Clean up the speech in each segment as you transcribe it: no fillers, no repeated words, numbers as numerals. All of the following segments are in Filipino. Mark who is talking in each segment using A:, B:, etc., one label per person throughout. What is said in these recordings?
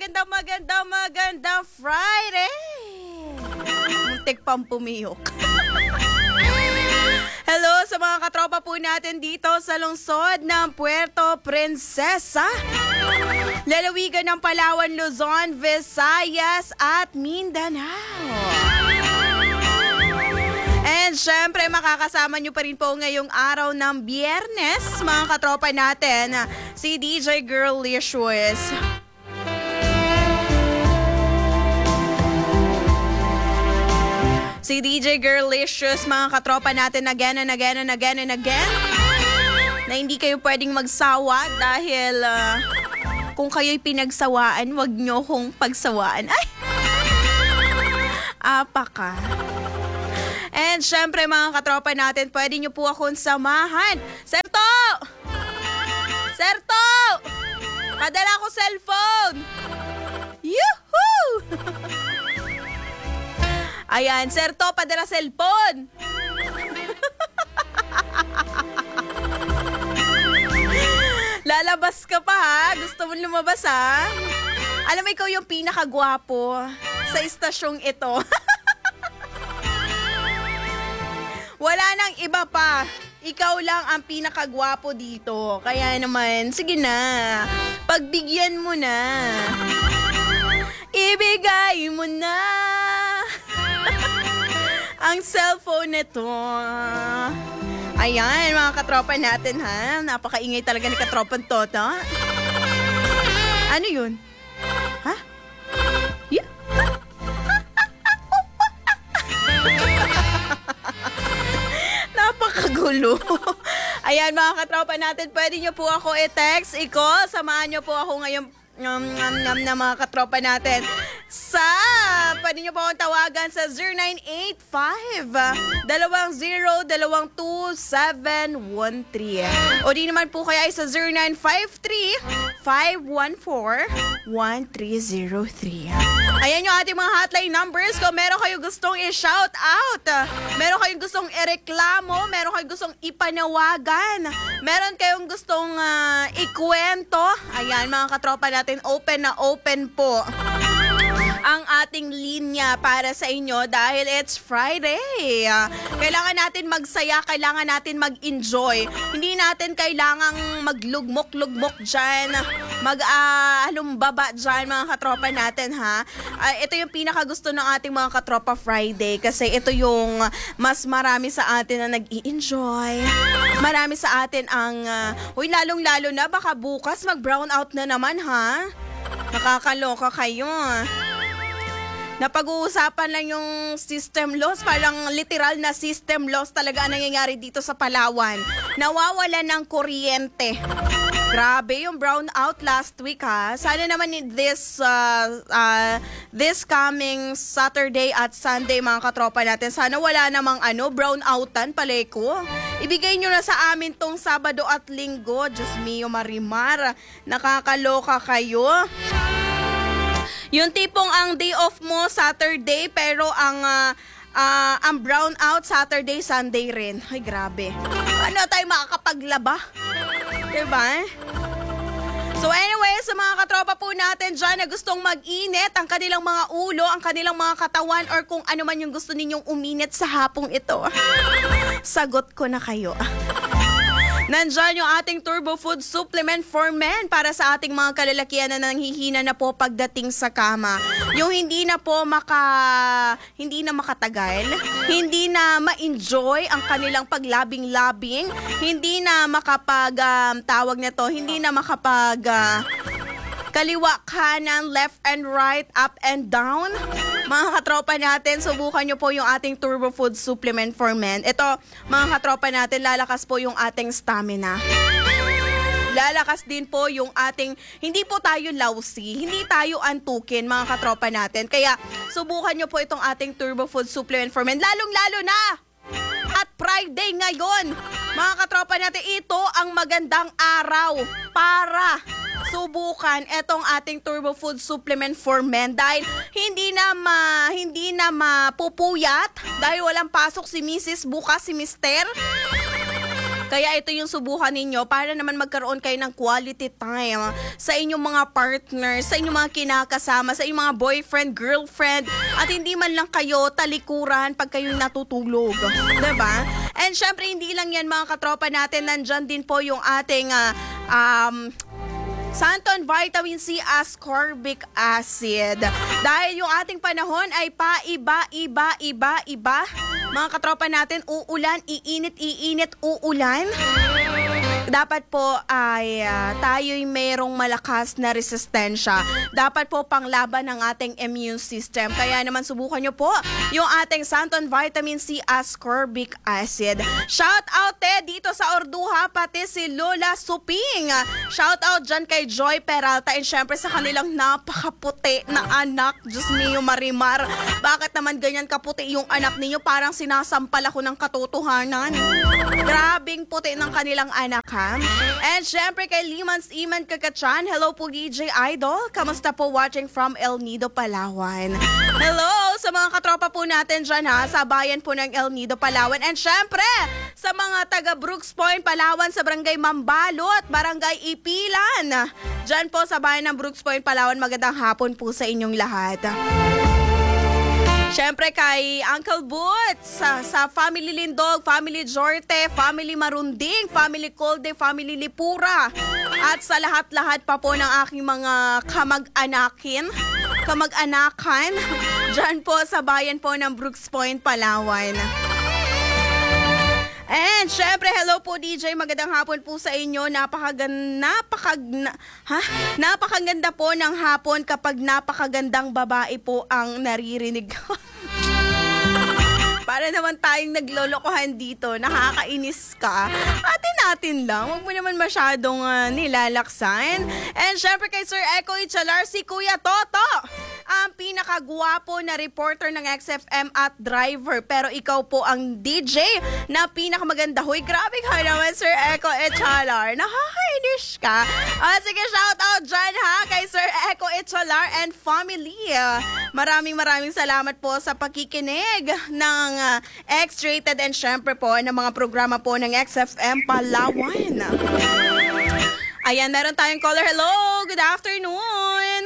A: magandang Friday! Muntik pang pumiyok. Hello sa mga katropa po natin dito sa lungsod ng Puerto Princesa, lalawigan ng Palawan, Luzon, Visayas at Mindanao. And syempre, makakasama nyo pa rin po ngayong araw ng Biyernes, mga katropa natin, si DJ Girlicious. Si DJ Girlicious, mga katropa natin, again and again and again and again, na hindi kayo pwedeng magsawa dahil kung kayo'y pinagsawaan, wag nyo kong pagsawaan. Ay! Apaka. And syempre, mga katropa natin, pwede nyo po akong samahan. Serto! Serto! Padala ko cellphone! Yuhuu! Ayan, Serto, padala cellphone! Lalabas ka pa ha? Gusto mo lumabas ha? Alam mo, ikaw yung pinakagwapo sa istasyong ito. Wala nang iba pa. Ikaw lang ang pinakagwapo dito. Kaya naman, sige na. Pagbigyan mo na. Ibigay mo na ang cellphone nito. Ayan, mga katropa natin ha. Napakaingay talaga ni katropang Toto. Ano yun? Ha? Yeah. Napakagulo. Ayan, mga katropa natin, pwede nyo po ako i-text, i-call. Samahan nyo po ako ngayong na mga katropa natin pwede nyo po akong tawagan sa 0985-20-22713 o di naman po kaya ay sa 0953-514-1303. Ayan yung ating mga hotline numbers. Kung meron kayo gustong i-shout out, meron kayong gustong i-reklamo, meron kayong gustong ipanawagan, meron kayong gustong ikwento, ayan mga katropa natin, open na open po ang ating linya para sa inyo dahil it's Friday. Kailangan natin magsaya, kailangan natin mag-enjoy. Hindi natin kailangang maglugmok-lugmok dyan, mag-alumbaba dyan, mga katropa natin ha. Ito yung pinakagusto ng ating mga katropa Friday kasi ito yung mas marami sa atin na nag-i-enjoy. Marami sa atin ang, lalong-lalo na baka bukas mag-brown out na naman ha. Nakakaloka kayo. Napag-uusapan lang yung system loss, parang literal na system loss talaga ang nangyayari dito sa Palawan. Nawawala ng kuryente. Grabe yung brownout last week ha. Sana naman this coming Saturday at Sunday, mga katropa natin, sana wala namang brownoutan paleko. Ibigay nyo na sa amin tong Sabado at Linggo. Diyos mio, Marimar. Nakakaloka kayo. Yung tipong ang day off mo Saturday pero ang brown out Saturday, Sunday rin. Ay, grabe. Ano tayo makakapaglaba? Diba? So anyway, sa mga katropa po natin dyan na gustong mag-init ang kanilang mga ulo, ang kanilang mga katawan, or kung ano man yung gusto ninyong uminit sa hapong ito, sagot ko na kayo. Nandyan yung ating Turbo Food Supplement for Men para sa ating mga kalalakihan na nanghihina na po pagdating sa kama. Yung hindi na makatagal, hindi na ma-enjoy ang kanilang paglabing-labing, hindi na hindi na kaliwa, kanan, left and right, up and down. Mga katropa natin, subukan nyo po yung ating Turbo Food Supplement for Men. Ito, mga katropa natin, lalakas po yung ating stamina. Lalakas din po yung ating, hindi po tayo lousy, hindi tayo antukin, mga katropa natin. Kaya, subukan nyo po itong ating Turbo Food Supplement for Men. Lalong-lalo na! At Friday ngayon, mga katropa natin, ito ang magandang araw para subukan etong ating Turbo Food Supplement for Men dahil hindi na mapupuyat dahil walang pasok si Mrs. bukas si Mr. Kaya ito yung subukan ninyo para naman magkaroon kayo ng quality time sa inyong mga partner, sa inyong mga kinakasama, sa inyong mga boyfriend, girlfriend, at hindi man lang kayo talikuran pag kayo natutulog. Diba? And syempre, hindi lang yan mga katropa natin, nandyan din po yung ating Santon Vitamin C ascorbic acid. Dahil yung ating panahon ay iba. Mga katropa natin, uulan, iinit, uulan. Dapat po ay tayo'y mayroong malakas na resistensya. Dapat po panglaban ng ating immune system. Kaya naman subukan nyo po yung ating Santon Vitamin C ascorbic acid. Shout out dito sa Orduha, pati si Lola Suping. Shout out dyan kay Joy Peralta and syempre sa kanilang napakaputi na anak. Diyos mio Marimar, bakit naman ganyan kaputi yung anak ninyo? Parang sinasampal ako ng katotohanan. Grabing puti ng kanilang anak, ha? And syempre kay Limans Iman Kakachan, hello po DJ Idol. Kamusta po watching from El Nido, Palawan? Hello sa mga katropa po natin dyan, ha, sa bayan po ng El Nido, Palawan. And syempre sa mga taga Brooks Point, Palawan, sa Barangay Mambalot, Barangay Ipilan. Dyan po sa bayan ng Brooks Point, Palawan, magandang hapon po sa inyong lahat. Siyempre kay Uncle Boots, sa Family Lindog, Family Jorte, Family Marunding, Family Colde, Family Lipura, at sa lahat-lahat pa po ng aking mga kamag-anakan, dyan po sa bayan po ng Brooks Point, Palawan. And syempre, hello po DJ, magandang hapon po sa inyo. Napakaganda po ng hapon kapag napakagandang babae po ang naririnig ko. Para naman tayong naglolokohan dito, nakakainis ka. Atin natin lang, huwag mo naman masyadong nilalaksan. And syempre kay Sir Echo Ichalar, si Kuya Toto, ang pinakagwapo na reporter ng XFM at driver. Pero ikaw po ang DJ na pinakamaganda. Hoy, grabe ka naman, Sir Echo Ichalar. Nakakainis ka. Sige, shout out dyan ha, kay Sir Echo Ichalar and family. Maraming salamat po sa pakikinig ng X-Rated and syempre po ng mga programa po ng XFM Palawan. Ayan, meron tayong caller. Hello, good afternoon.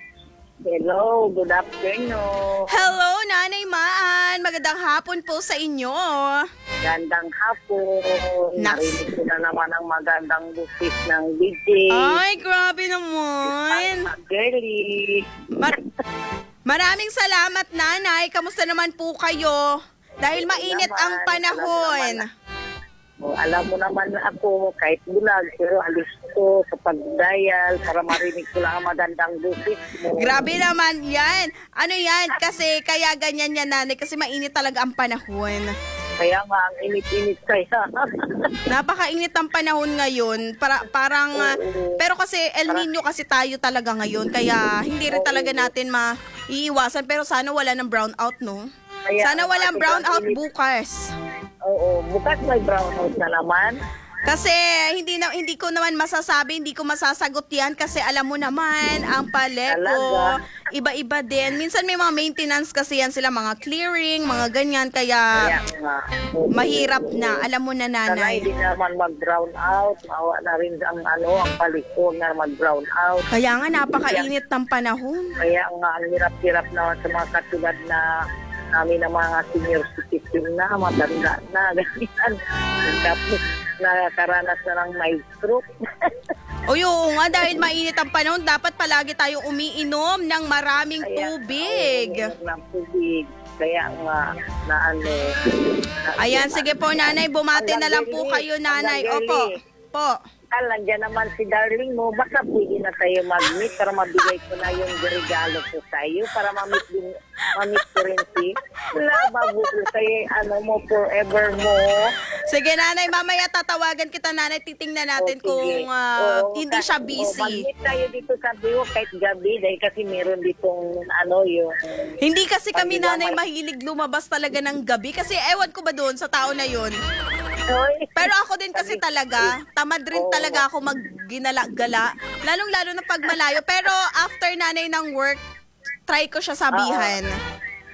B: Hello, good afternoon.
A: Hello, Nanay Maan. Magandang hapon po sa inyo.
B: Gandang hapon. Narinig ko na naman ang magandang busis ng DJ.
A: Ay, grabe naman.
B: Girly.
A: Maraming salamat, Nanay. Kamusta naman po kayo? Dahil mainit ang panahon.
B: Alam mo naman ako, kahit bulag, pero alis ko sa pag-dial para marinig ko lang ang magandang busis mo.
A: Grabe naman yan. Ano yan? Kasi kaya ganyan yan, Nanay. Kasi mainit talaga ang panahon.
B: Kaya nga, ang init-init kaya.
A: Napakainit ang panahon ngayon. Pero kasi El Nino kasi tayo talaga ngayon. Kaya hindi rin talaga natin maiiwasan. Pero sana wala ng brownout, no? Sana walang brownout bukas.
B: Oo, bukas may brownout na naman.
A: Kasi hindi ko naman masasabi, hindi ko masasagot yan kasi alam mo naman, ang paleko, iba-iba din. Minsan may mga maintenance kasi yan sila, mga clearing, mga ganyan, kaya mahirap na. Alam mo na, Nanay.
B: Sana hindi naman mag-brown out, mawa na rin ang paliko na mag-brown out.
A: Kaya nga, napakainit ng panahon.
B: Kaya nga, ang hirap-hirap na sa mga katulad na namin ng mga senior citizen na, matanda na, ganyan. Tapos, nakakaranas na ng mild stroke.
A: Oo nga, dahil mainit ang panahon, dapat palagi tayo umiinom ng maraming tubig.
B: Ng tubig. Kaya nga,
A: Ayan, sige po, Nanay, bumati na lang po kayo, Nanay. Opo, po.
B: Nandiyan naman si darling mo, baka pwede na tayo mag-meet para mabigay ko na yung regalo ko sa iyo para ma-meet ko rin si bago ko tayo, mo, forever mo.
A: Sige, Nanay, mamaya tatawagan kita, Nanay, titingnan natin kung hindi siya busy.
B: Mag-meet tayo dito sa Biwo kahit gabi dahil kasi meron ditong yung...
A: Hindi kasi kami, Nanay, mahilig lumabas talaga ng gabi kasi ewan ko ba doon sa tao na yun. Pero ako din kasi talaga, tamad rin talaga ako mag-ginala-gala. Lalong-lalo na pag malayo. Pero after, Nanay, ng work, try ko siya sabihan.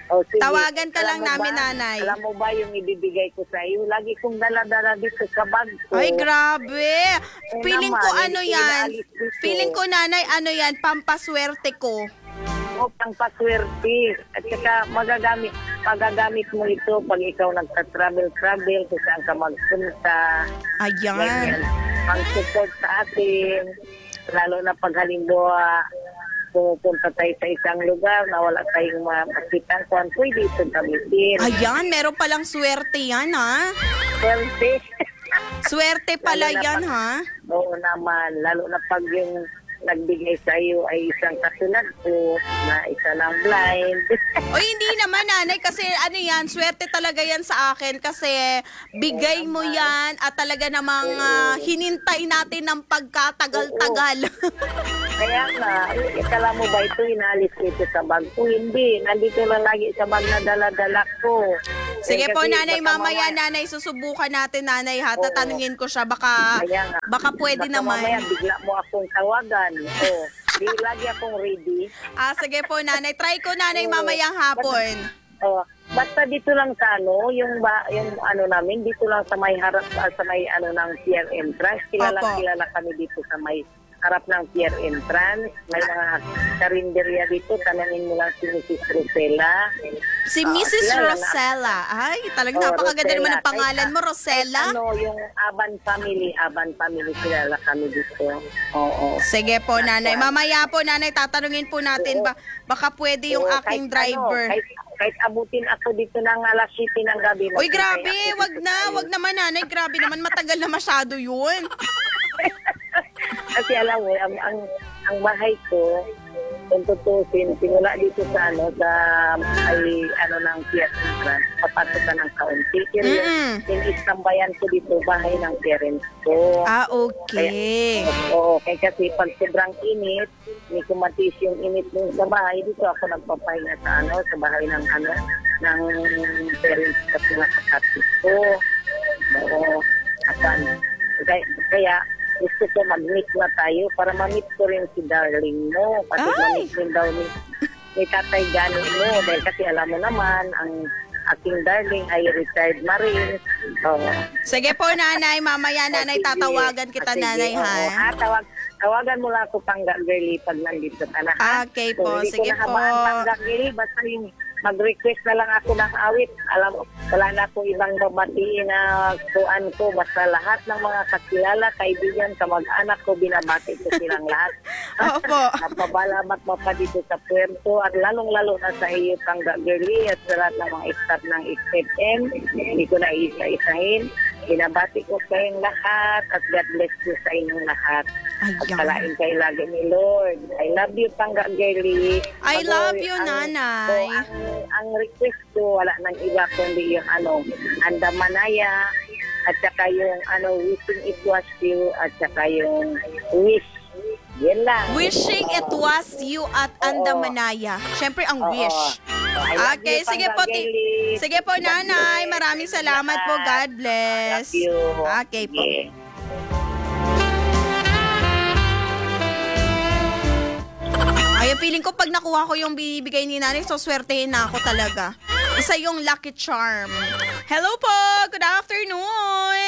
B: O, sige.
A: Tawagan ka lang
B: Alam mo
A: namin,
B: ba?
A: nanay.
B: Alam mo ba yung ibibigay ko sa iyo? Lagi kong dala-dala dito sa bag ko.
A: Ay, grabe. Feeling ko
B: naman,
A: ano
B: hindi ko
A: yan.
B: inaalis dito.
A: Feeling ko, nanay, ano yan, pampaswerte ko.
B: O, pang paswerte. At saka magagamit mo ito pag ikaw nagta-travel kung saan ka magpunta.
A: Ayan.
B: Ganyan. Pang-support sa atin. Lalo na pag halimbawa pupunta tayo sa isang lugar na wala tayong makita kung pwede ito gamitin.
A: Ayan, meron palang swerte yan, ha?
B: Swerte.
A: Swerte pala
B: Lalo na
A: yan,
B: pag-
A: ha?
B: Oo naman. Lalo na pag yung nagbigay sa iyo ay isang katulad ko na isa ng blind.
A: O hindi naman, nanay, kasi ano yan, swerte talaga yan sa akin kasi bigay mo yan at talaga namang hinintay natin ng pagkatagal-tagal.
B: Kaya nga, ikala mo ba ito inaalis ko ito sa bag ko? Hindi. Nandito lang lagi sa bag na dala-dala ko.
A: Sige po,
B: Kasi
A: nanay,
B: baka
A: mamaya,
B: mamaya-
A: nanay, susubukan natin, nanay, ha?
B: Oo.
A: Tatanungin ko siya, baka
B: Kaya nga.
A: pwede
B: Baka
A: naman.
B: mamaya bigla mo akong tawagan. Oh, di lagi akong ready.
A: Sige po, nanay. Try ko, nanay,
B: Oo.
A: mamayang hapon.
B: Oh, basta dito lang sa yung ano namin dito lang sa may harap sa may ano ng pier entrance. Kilala kami dito sa may harap ng pier entrance. May mga karinderya dito. Tanungin mo lang si Mrs. Rosella.
A: Si Mrs.
B: kilala na.
A: Rosella. Ay, talagang
B: Oh,
A: napakaganda
B: Rosella.
A: naman ng pangalan mo, Rosella.
B: Ano, yung Aban family, kilala kami dito. Oo.
A: Sige po, nanay. Mamaya po, nanay, tatanungin po natin baka pwede yung
B: Oo,
A: aking
B: kahit
A: driver.
B: kahit abutin ako dito ng alas 7 ng gabi.
A: Uy, grabe.
B: maghintay ako
A: Wag
B: dito
A: na.
B: sa'yo.
A: Wag naman, nanay. Grabe naman. Matagal na masyado yun.
B: Kasi alam mo, ang bahay ko, kung tutusin, simula dito sa ng pier entrance, papasok ka ng kaunti. Pero yung istambayan ko dito, bahay ng parents ko.
A: Okay.
B: Oo, kasi pag sobrang init, hindi ko matis yung init mo sa bahay, dito ako nagpapahinga sa bahay ng parents at mga kapatid ko. Oo, kaya gusto ko mag-meet na tayo para ma-meet ko rin si darling mo. Kasi ma-meet rin daw ni Tatay Gani mo. Dahil kasi alam mo naman, ang aking darling ay retired marine.
A: Sige po, nanay. Mamaya, nanay, tatawagan kita, nanay, ha?
B: Tawagan mo lang ako Pangga Girly pag nandito ka na.
A: Okay po,
B: Hindi
A: sige
B: ko na
A: po.
B: habaan Pangga Girly, basta yung mag-request na lang ako ng awit. Alam mo, wala na akong ibang babatiin na kuan ko. Basta lahat ng mga kakilala, kaibigan, kamag-anak ko, binabati ko silang lahat.
A: Opo.
B: Napabalamat mo pa dito sa puerto at lalong-lalo na sa iyo, Pangga Girly, at sa lahat ng mga staff ng XFM. Hindi ko na isa-isahin. Binabati ko kayong lahat at God bless you sa inyong lahat. At palain kayo lagi ni Lord. I love you, Pangga Girly.
A: I love you, nanay.
B: Ang request ko, wala nang iba kundi yung Andamanaya at saka yung wishing it was you at saka yung wish. Yan lang.
A: Wishing it was you at Andamanaya. Siyempre, ang wish.
B: I love
A: Okay,
B: you,
A: sige
B: Pangga
A: po,
B: Girly.
A: sige po, nanay. Maraming salamat po. God bless.
B: Love you.
A: Okay po.
B: Yeah.
A: Ay, feeling ko pag nakuha ko yung binibigay ni nanay, so swertehin na ako talaga. Isa yung lucky charm. Hello po! Good afternoon!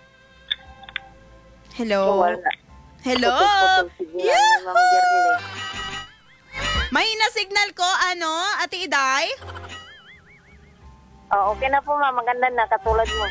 A: Hello? Hello? Yahoo! Mahina signal ko, Ate Iday?
B: Okay na po, ma'am. Maganda na, katulad mo.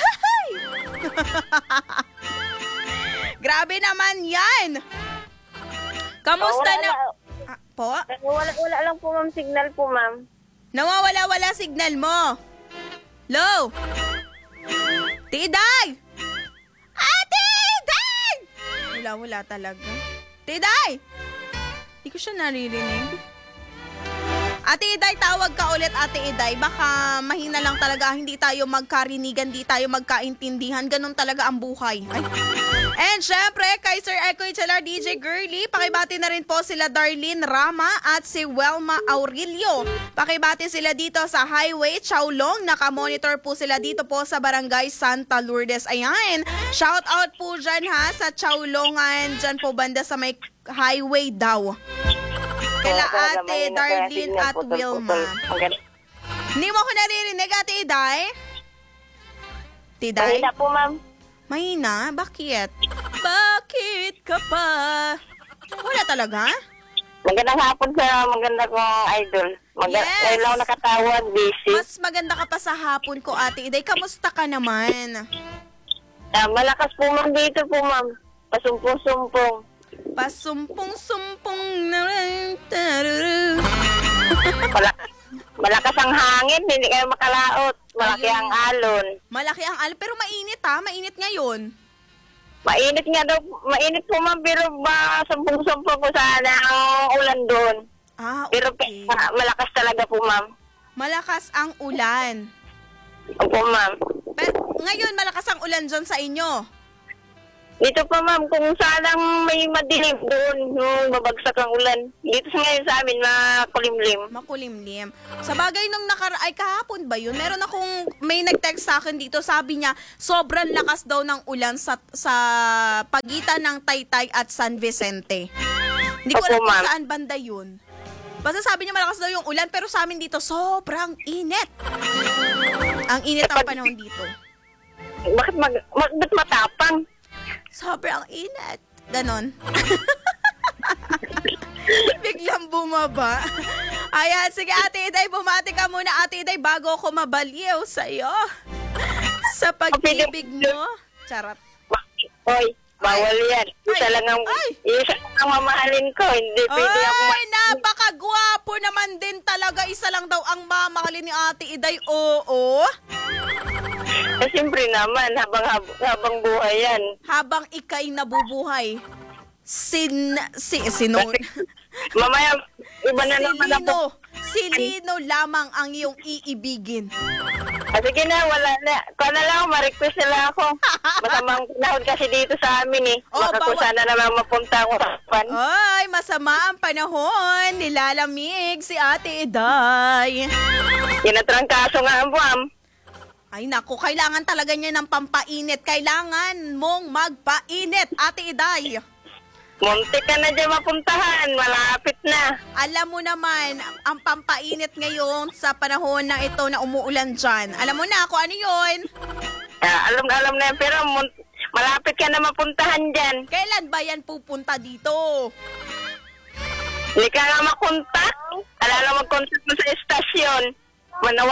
A: Grabe naman yan! Kamusta na? Po?
B: Wala lang po, ma'am. Signal po, ma'am.
A: Nawawala-wala signal mo. Low! Tiday! Ate Iday! Wala talaga. Tiday! Hindi ko siya naririnig. Ate Iday, tawag ka ulit, Ate Iday. Baka mahina lang talaga. Hindi tayo magkarinigan, hindi tayo magkaintindihan. Ganun talaga ang buhay. Ay. And syempre, kay Sir Echo Chalar, DJ Girly, pakibati na rin po sila Darlene Rama at si Welma Aurelio. Pakibati sila dito sa Highway Chaulong. Nakamonitor po sila dito po sa Barangay Santa Lourdes. Ayan, shout out po dyan ha sa Chaulongan. Dyan po banda sa may highway daw. Kila Ate Darlene at Wilma. Hindi mo ako naririnig, Ate Iday? Tiday?
B: Mahina po, ma'am.
A: Mahina? Bakit? Bakit ka pa? Wala talaga?
B: Magandang hapon sa maganda kong idol.
A: Yes.
B: Ngayon lang ako nakatawag, busy.
A: Mas maganda ka pa sa hapon ko, Ate Iday. Kamusta ka naman?
B: Malakas po, ma'am, dito po, ma'am. Pasumpong-sumpong.
A: Pasumpong-sumpong na rin. Taruru.
B: Malakas ang hangin, hindi kayo makalaot. Malaki
A: Ayun.
B: ang alon.
A: Malaki ang alon. Pero mainit ha. Mainit ngayon.
B: Mainit nga daw, mainit po, ma'am, pero ba sumpong-sumpong po sana ang ulan doon.
A: Ah,
B: Pero
A: okay.
B: malakas talaga po, ma'am.
A: Malakas ang ulan.
B: Opo, ma'am.
A: Pero ngayon, malakas ang ulan dyan sa inyo.
B: Dito pa, ma'am, kung sanang may madilim doon, babagsak ang ulan. Dito sa ngayon sa amin, makulimlim.
A: Makulimlim. Sa bagay nung ay kahapon ba yun? Meron akong, may nag-text sa akin dito, sabi niya, sobrang lakas daw ng ulan sa pagitan ng Taytay at San Vicente. Hindi ko
B: Opo,
A: alam kung
B: ma'am.
A: saan banda yun. Basta sabi niya malakas daw yung ulan, pero sa amin dito, sobrang init. Ang init ang panahon dito.
B: Bakit ba't matapang?
A: Sobrang init. Ganon. Biglang bumaba. Ayan, sige Ate Iday, bumati ka muna Ate Iday bago ako mabaliw sa'yo. Sa pag-ibig mo. Charot.
B: Hoy, bawal yan. Isa
A: Ay.
B: lang
A: Ay.
B: ang mamahalin ko. Hindi pwede ako
A: Ay, napakagwapo naman din talaga. Isa lang daw ang mamahalin ni Ate Iday. Oo.
B: Siyempre naman, habang buhay yan.
A: Habang ikay nabubuhay. Sino?
B: Mamaya, iba na naman ako.
A: Si Lino lamang ang iyong iibigin.
B: Sige na, wala na. Kung na lang, ma-request na lang ako. Masamang panahon kasi dito sa amin eh. Baka kung sana naman mapunta ako sa pan.
A: Ay, masama ang panahon. Nilalamig si Ate Iday.
B: Tinatrangkaso nga ang buwam.
A: Ay naku, kailangan talaga niya ng pampainit. Kailangan mong magpainit, Ate Iday.
B: Muntik ka na dyan mapuntahan. Malapit na.
A: Alam mo naman, ang pampainit ngayon sa panahon na ito na umuulan dyan. Alam mo na kung ano yun.
B: Alam na yan. Pero malapit ka na mapuntahan dyan.
A: Kailan ba yan pupunta dito?
B: Hindi ka nga makontak. Alala mag-contact mo sa estasyon.